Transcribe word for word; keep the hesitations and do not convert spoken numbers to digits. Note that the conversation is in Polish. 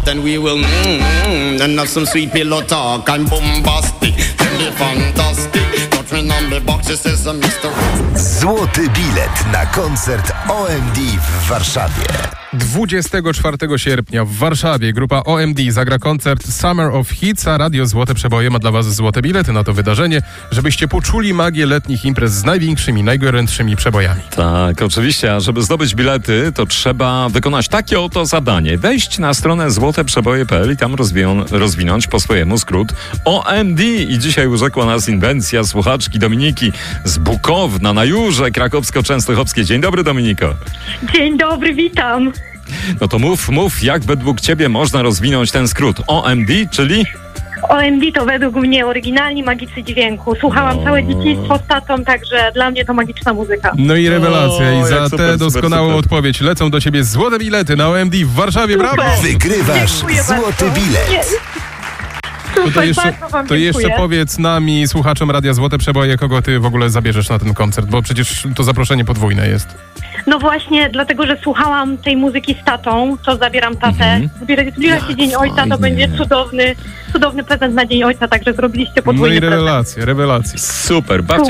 Then we will mmm, and have some sweet pillow talk and bombastic, tell me fantastic. Touch me on the box, it says a mister Złoty bilet na koncert O M D w Warszawie. dwudziestego czwartego sierpnia w Warszawie grupa O M D zagra koncert Summer of Hits, a Radio Złote Przeboje ma dla Was złote bilety na to wydarzenie, żebyście poczuli magię letnich imprez z największymi, najgorętszymi przebojami. Tak, oczywiście, a żeby zdobyć bilety, to trzeba wykonać takie oto zadanie. Wejść na stronę złote przeboje kropka p l i tam rozwią- rozwinąć po swojemu skrót O M D. I dzisiaj urzekła nas inwencja słuchaczki Dominiki z Bukowna na Jurze krakowsko-częstochowskiej. Dzień dobry, Dominiko. Dzień dobry, witam. No to mów, mów, jak według Ciebie można rozwinąć ten skrót O M D, czyli... O M D to według mnie oryginalni magicy dźwięku. Słuchałam O. całe dzieciństwo z tatą, także dla mnie to magiczna muzyka. No i rewelacja. O, I za jak tę super, doskonałą super, super. odpowiedź lecą do Ciebie złote bilety na O M D w Warszawie. Super. Brawo! Wygrywasz Dziękuję złoty bardzo. bilet. Nie. To, Super, jeszcze, bardzo wam to jeszcze dziękuję. powiedz nam i słuchaczom Radia Złote Przeboje, kogo Ty w ogóle zabierzesz na ten koncert, bo przecież to zaproszenie podwójne jest. No właśnie, dlatego, że słuchałam tej muzyki z tatą, to zabieram tatę. Mhm. Zbliża zbliża się Dzień Ojca, fajnie. to będzie cudowny, cudowny prezent na Dzień Ojca, także zrobiliście No podwójny i prezent. rewelacja, rewelacja. Super, bawcie